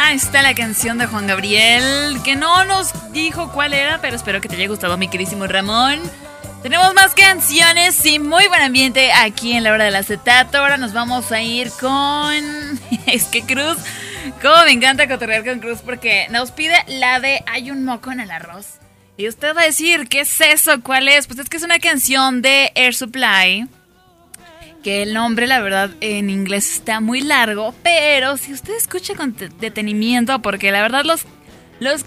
Ahí está la canción de Juan Gabriel, que no nos dijo cuál era, pero espero que te haya gustado, mi queridísimo Ramón. Tenemos más canciones y muy buen ambiente aquí en la hora del acetato. Ahora nos vamos a ir con... Es que Cruz, como me encanta cotorrear con Cruz, porque nos pide la de Hay un moco en el arroz. Y usted va a decir, ¿qué es eso? ¿Cuál es? Pues es que es una canción de Air Supply, que el nombre, la verdad, en inglés está muy largo, pero si usted escucha con detenimiento, porque la verdad los